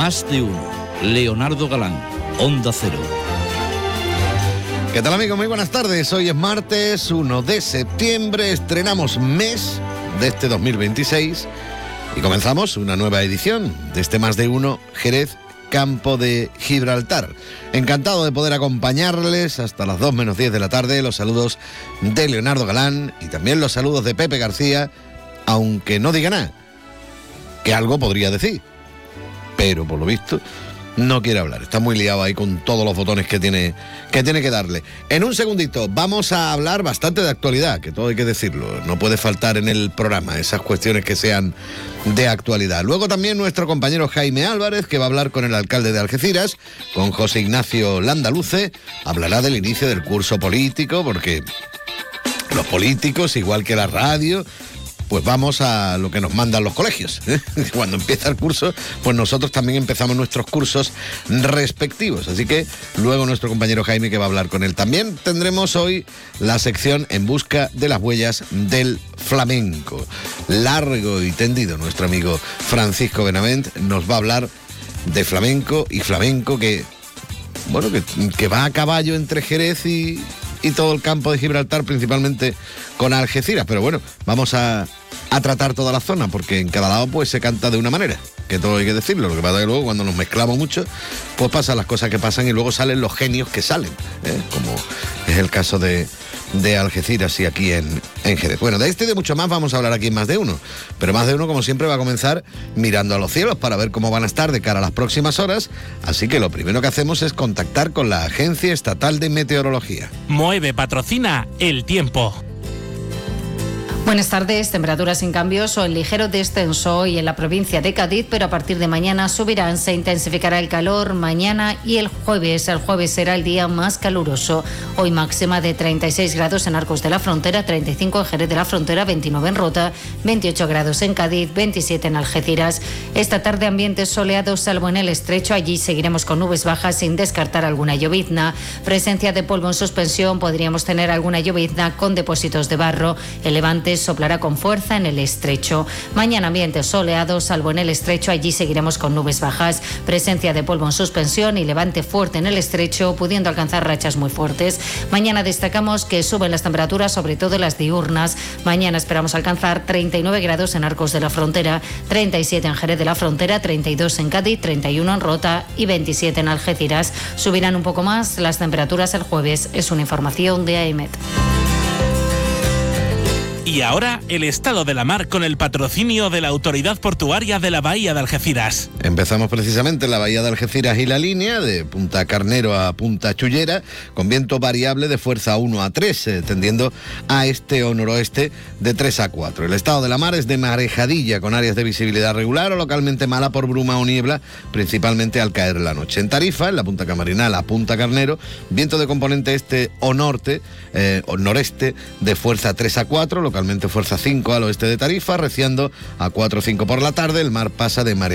Más de uno. Leonardo Galán, Onda Cero. ¿Qué tal, amigos? Muy buenas tardes. Hoy es martes 1 de septiembre. Estrenamos mes de este 2026 y comenzamos una nueva edición de este Más de uno Jerez, Campo de Gibraltar. Encantado de poder acompañarles hasta las 2 menos 10 de la tarde. Los saludos de Leonardo Galán y también los saludos de Pepe García, aunque no diga nada, que algo podría decir, pero por lo visto no quiere hablar. Está muy liado ahí con todos los botones que tiene que darle. En un segundito vamos a hablar bastante de actualidad, que todo hay que decirlo. No puede faltar en el programa esas cuestiones que sean de actualidad. Luego también nuestro compañero Jaime Álvarez, que va a hablar con el alcalde de Algeciras, con José Ignacio Landaluce. Hablará del inicio del curso político, porque los políticos, igual que la radio, pues vamos a lo que nos mandan los colegios, ¿eh? Cuando empieza el curso, pues nosotros también empezamos nuestros cursos respectivos. Así que luego nuestro compañero Jaime, que va a hablar con él. También tendremos hoy la sección En busca de las huellas del flamenco. Largo y tendido, nuestro amigo Francisco Benavent nos va a hablar de flamenco y flamenco que va a caballo entre Jerez y todo el campo de Gibraltar, principalmente con Algeciras. Pero bueno, vamos a tratar toda la zona, porque en cada lado pues se canta de una manera, que todo hay que decirlo. Lo que pasa es que luego, cuando nos mezclamos mucho, pues pasan las cosas que pasan y luego salen los genios que salen, ¿eh? Como es el caso de Algeciras y aquí en Jerez. Bueno, de este y de mucho más vamos a hablar aquí en Más de Uno. Pero Más de Uno, como siempre, va a comenzar mirando a los cielos para ver cómo van a estar de cara a las próximas horas. Así que lo primero que hacemos es contactar con la Agencia Estatal de Meteorología. Moeve patrocina el tiempo. Buenas tardes. Temperaturas sin cambios o en ligero descenso hoy en la provincia de Cádiz, pero a partir de mañana subirán, se intensificará el calor mañana y el jueves. El jueves será el día más caluroso. Hoy máxima de 36 grados en Arcos de la Frontera, 35 en Jerez de la Frontera, 29 en Rota, 28 grados en Cádiz, 27 en Algeciras. Esta tarde ambiente soleado salvo en el Estrecho. Allí seguiremos con nubes bajas sin descartar alguna llovizna. Presencia de polvo en suspensión. Podríamos tener alguna llovizna con depósitos de barro. El levante soplará con fuerza en el Estrecho. Mañana ambiente soleado, salvo en el Estrecho. Allí seguiremos con nubes bajas, presencia de polvo en suspensión y levante fuerte en el Estrecho, pudiendo alcanzar rachas muy fuertes. Mañana destacamos que suben las temperaturas, sobre todo las diurnas. Mañana esperamos alcanzar 39 grados en Arcos de la Frontera, 37 en Jerez de la Frontera, 32 en Cádiz, 31 en Rota y 27 en Algeciras. Subirán un poco más las temperaturas el jueves. Es una información de AEMET. Y ahora, el estado de la mar con el patrocinio de la Autoridad Portuaria de la Bahía de Algeciras. Empezamos precisamente en la Bahía de Algeciras y la línea de Punta Carnero a Punta Chullera, con viento variable de fuerza 1 a 3, tendiendo a este o noroeste de 3 a 4. El estado de la mar es de marejadilla, con áreas de visibilidad regular o localmente mala por bruma o niebla, principalmente al caer la noche. En Tarifa, en la Punta Camarinal a Punta Carnero, viento de componente este o norte, o noreste, de fuerza 3 a 4, localmente fuerza 5 al oeste de Tarifa, reciando a 4 o 5 por la tarde. El mar pasa de marejadilla